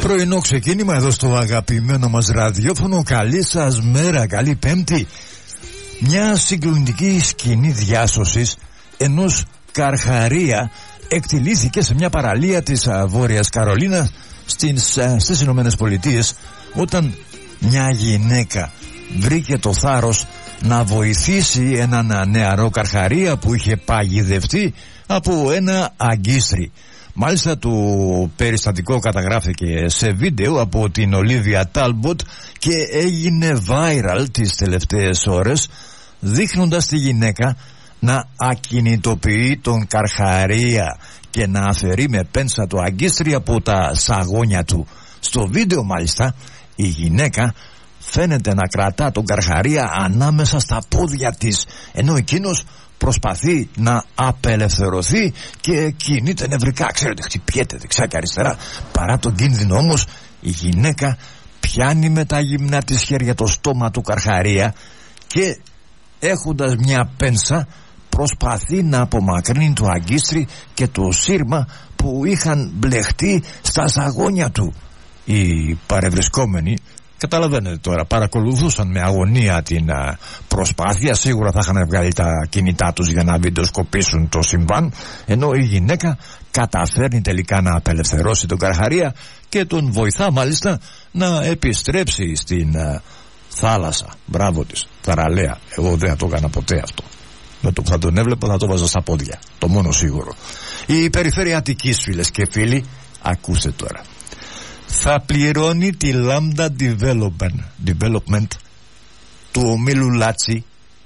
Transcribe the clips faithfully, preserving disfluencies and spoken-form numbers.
Πρωινό ξεκίνημα εδώ στο αγαπημένο μας ραδιόφωνο. Καλή σας μέρα, καλή Πέμπτη. Μια συγκλονιστική σκηνή διάσωσης ενός καρχαρία εκτελήθηκε σε μια παραλία της Βόρειας Καρολίνας στις, στις Ηνωμένες Πολιτείες, όταν μια γυναίκα βρήκε το θάρρος να βοηθήσει έναν νεαρό καρχαρία που είχε παγιδευτεί από ένα αγκίστρι. Μάλιστα το περιστατικό καταγράφηκε σε βίντεο από την Ολίβια Τάλμποτ και έγινε viral τις τελευταίες ώρες, δείχνοντας τη γυναίκα να ακινητοποιεί τον καρχαρία και να αφαιρεί με πένσα το αγκίστρι από τα σαγόνια του. Στο βίντεο μάλιστα η γυναίκα φαίνεται να κρατά τον καρχαρία ανάμεσα στα πόδια της, ενώ εκείνος προσπαθεί να απελευθερωθεί και κινείται νευρικά. Ξέρετε, χτυπιέται δεξιά και αριστερά. Παρά τον κίνδυνο όμως, η γυναίκα πιάνει με τα γυμνά της χέρια το στόμα του καρχαρία και έχοντας μια πένσα προσπαθεί να απομακρύνει το αγκίστρι και το σύρμα που είχαν μπλεχτεί στα σαγόνια του. Οι παρευρισκόμενοι, καταλαβαίνετε τώρα, παρακολουθούσαν με αγωνία την α, προσπάθεια. Σίγουρα θα είχαν βγάλει τα κινητά τους για να βιντεοσκοπήσουν το συμβάν, ενώ η γυναίκα καταφέρνει τελικά να απελευθερώσει τον καρχαρία και τον βοηθά μάλιστα να επιστρέψει στην α, θάλασσα. Μπράβο της, θαραλέα. Εγώ δεν θα το έκανα ποτέ αυτό. Με το που θα τον έβλεπα θα το βάζα στα πόδια, το μόνο σίγουρο. Η περιφέρεια Αττικής, φίλες και φίλοι, ακούστε τώρα, θα πληρώνει τη Lambda Development, Development του ομίλου Λάτσι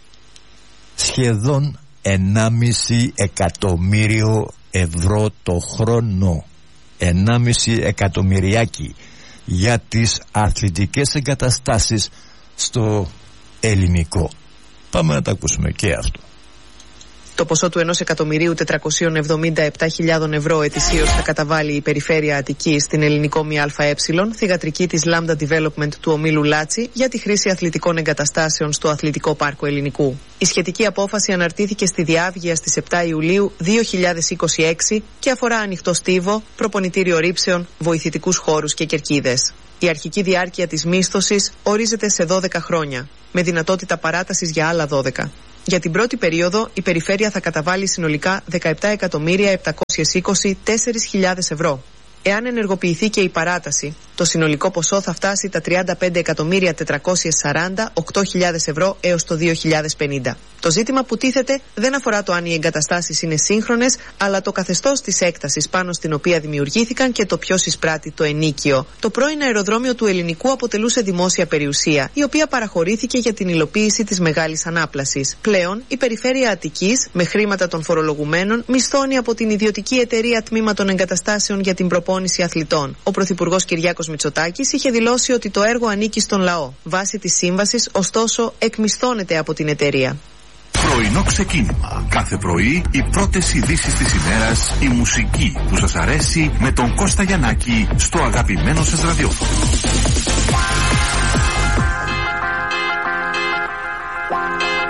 σχεδόν ενάμιση εκατομμύριο ευρώ το χρόνο. ενάμιση εκατομμυριάκι για τις αθλητικές εγκαταστάσεις στο ελληνικό. Πάμε να τα ακούσουμε και αυτό. Το ποσό του ενός εκατομμυρίου τετρακόσιες εβδομήντα επτά χιλιάδες ευρώ ετησίως θα καταβάλει η περιφέρεια Αττικής στην ελληνικό ΜΑΕ, θυγατρική της Lambda Development του ομίλου Λάτσι, για τη χρήση αθλητικών εγκαταστάσεων στο Αθλητικό Πάρκο Ελληνικού. Η σχετική απόφαση αναρτήθηκε στη Διάβγεια στις επτά Ιουλίου δύο χιλιάδες είκοσι έξι και αφορά ανοιχτό στίβο, προπονητήριο ρήψεων, βοηθητικούς χώρους και κερκίδες. Η αρχική διάρκεια της μίσθωσης ορίζεται σε δώδεκα χρόνια, με δυνατότητα παράτασης για άλλα δώδεκα. Για την πρώτη περίοδο, η περιφέρεια θα καταβάλει συνολικά δεκαεπτά εκατομμύρια επτακόσιες είκοσι τέσσερις χιλιάδες ευρώ. Εάν ενεργοποιηθεί και η παράταση, το συνολικό ποσό θα φτάσει τα τριάντα πέντε εκατομμύρια τετρακόσιες σαράντα οκτώ χιλιάδες ευρώ έως το δύο χιλιάδες πενήντα. Το ζήτημα που τίθεται δεν αφορά το αν οι εγκαταστάσεις είναι σύγχρονες, αλλά το καθεστώς της έκτασης πάνω στην οποία δημιουργήθηκαν και το ποιος εισπράττει το ενίκιο. Το πρώην αεροδρόμιο του Ελληνικού αποτελούσε δημόσια περιουσία, η οποία παραχωρήθηκε για την υλοποίηση της μεγάλης ανάπλασης. Πλέον, η περιφέρεια Αττικής, με χρήματα των φορολογουμένων, μισθώνει από την ιδιωτική εταιρεία τμήμα των εγκαταστάσεων για την προπόνηση αθλητών. Ο Πρωθυπουργός Κυριάκος Μητσοτάκης είχε δηλώσει ότι το έργο ανήκει στον λαό. Βάσει της σύμβασης, ωστόσο, εκμισθώνεται από την εταιρεία. Πρωινό ξεκίνημα. Κάθε πρωί οι πρώτες ειδήσεις της ημέρας, η μουσική που σας αρέσει με τον Κώστα Γιαννάκη στο αγαπημένο σας ραδιόφωνο.